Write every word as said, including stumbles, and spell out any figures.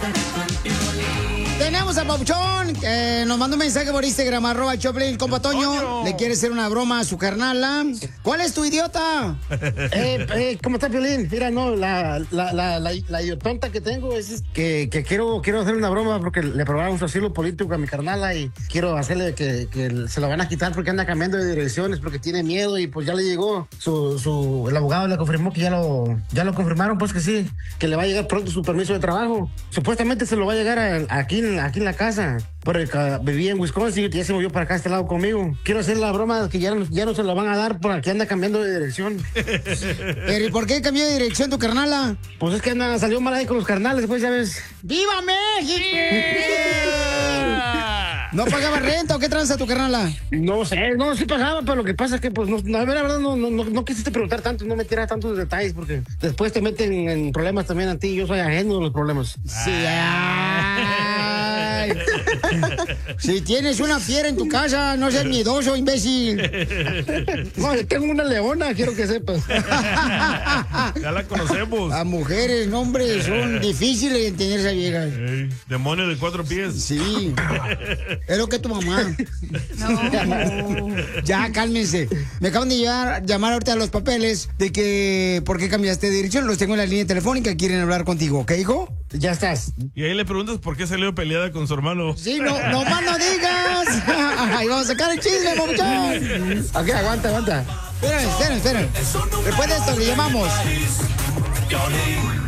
Tenemos a Papuchón, que nos mandó un mensaje por Instagram, arroba Choplin, compa Toño. Le quiere hacer una broma a su carnala. ¿Cuál es tu idiota? eh, eh, ¿Cómo está, Piolín? Mira, no, la, la, la, la, la idiotonta que tengo es que, que quiero, quiero hacer una broma porque le aprobaron su asilo político a mi carnala y quiero hacerle que, que se lo van a quitar porque anda cambiando de direcciones, porque tiene miedo y pues ya le llegó su, su el abogado le confirmó que ya lo, ya lo confirmaron, pues que sí, que le va a llegar pronto su permiso de trabajo. Supuestamente se lo va a llegar a, aquí en aquí en la casa, porque vivía en Wisconsin y ya se movió para acá a este lado conmigo. Quiero hacer la broma que ya no, ya no se lo van a dar porque anda cambiando de dirección. ¿Pero y por qué cambió de dirección tu carnala? Pues es que anda, salió mal ahí con los carnales, pues ya ves. ¡Viva México! ¿No pagaba renta o qué tranza tu carnala? No sé, no, sí pagaba, pero lo que pasa es que, pues, no, la verdad, no, no, no, no quisiste preguntar tanto, no me tiras tantos detalles, porque después te meten en problemas también a ti, yo soy ajeno a los problemas. Sí, ay. Si tienes una fiera en tu casa, no seas miedoso, imbécil. No, yo tengo una leona, quiero que sepas. Ya la conocemos. Las mujeres, no, hombre, son difíciles de entender esa vieja. Hey, demonio de cuatro pies. Sí. Es lo que tu mamá. No. Ya, cálmense. Me acaban de llevar, llamar ahorita a los papeles de que por qué cambiaste de dirección. Los tengo en la línea telefónica, quieren hablar contigo, ¿ok, hijo? Ya estás. Y ahí le preguntas por qué salió peleada con su hermano. Sí, no, no más no digas. Ahí vamos a sacar el chisme, papuchón. Ok, aguanta, aguanta. Esperen, esperen, esperen. Después de esto le llamamos.